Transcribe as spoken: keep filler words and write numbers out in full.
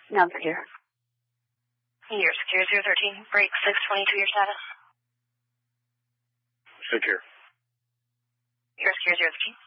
Now secure. You're secure zero thirteen. Break six twenty-two, your status. Secure. You're secure zero thirteen.